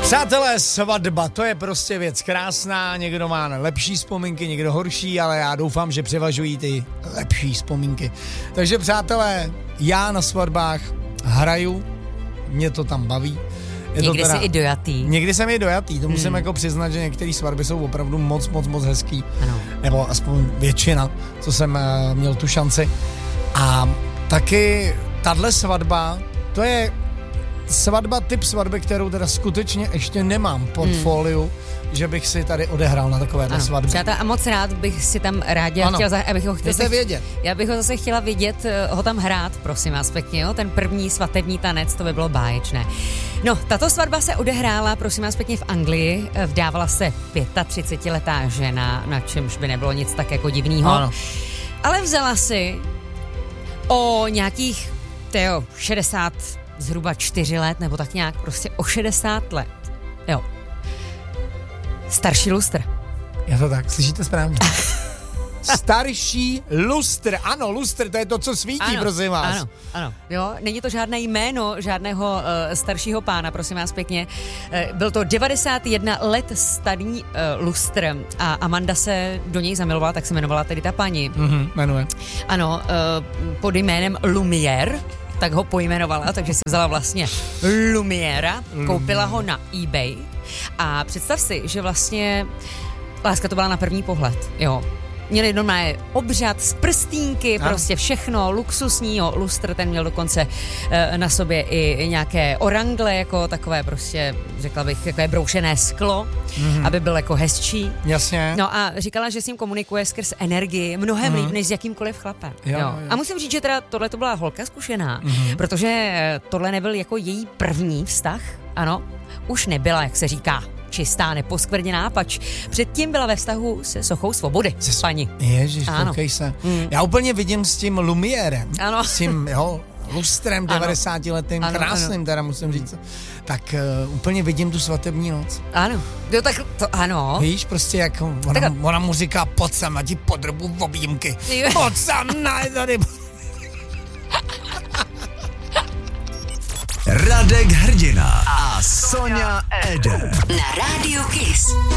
Přátelé, svatba, to je prostě věc krásná, někdo má lepší vzpomínky, někdo horší, ale já doufám, že převažují ty lepší vzpomínky. Takže přátelé, já na svatbách hraju, mě to tam baví. Někdy jsi i dojatý. Někdy jsem i dojatý, to musím jako přiznat, že některé svatby jsou opravdu moc hezký. Ano. Nebo aspoň většina, co jsem měl tu šanci. A taky tahle svatba, to je svatba, typ svatby, kterou teda skutečně ještě nemám portfoliu, že bych si tady odehrál na takovéhle svatbě. Přátelé, a moc rád bych si tam rádi chtěla vědět. Já bych ho zase chtěla vidět, ho tam hrát, prosím vás pěkně, jo? Ten první svatební tanec, to by bylo báječné. No, tato svatba se odehrála, prosím vás pěkně, v Anglii, vdávala se 35letá žena, na čemž by nebylo nic tak jako divného. Ale vzala si o nějakých 60 zhruba 4 let, nebo tak nějak, prostě o 60 let. Jo. Starší lustr. Je to tak, slyšíte správně. Starší lustr, ano, lustr, to je to, co svítí, ano, prosím vás. Ano, jo, není to žádné jméno žádného staršího pána, prosím vás pěkně. Byl to 91 let starý lustr a Amanda se do něj zamilovala, tak se jmenovala tedy ta paní. Jmenuje. Ano, pod jménem Lumière, tak ho pojmenovala, takže si vzala vlastně Lumiéra, koupila ho na eBay a představ si, že vlastně láska to byla na první pohled, jo. Měli normálně obřad z prstínky, prostě všechno luxusní, jo. Lustr, ten měl dokonce na sobě i nějaké orangle, jako takové prostě, řekla bych, takové broušené sklo, aby byl jako hezčí. Jasně. No a říkala, že s ním komunikuje skrz energii mnohem líp, než s jakýmkoliv chlapem. Jo. A musím říct, že teda tohle to byla holka zkušená, protože tohle nebyl jako její první vztah, ano, už nebyla, jak se říká, čistá, neposkvrněná, pač předtím byla ve vztahu se sochou svobody. Paní. Ježiš, koukej se. Já úplně vidím s tím Lumiérem, s tím, lustrem 90letým, krásným teda musím říct. Tak úplně vidím tu svatební noc. Ano. Jo, tak to ano. Víš, prostě jak ona mu říká, pojď sem, a ti podrbu objímky. Pojď sem, ne, tady. Radek Hrdina a Sonja Eder. Na Rádiu Kiss.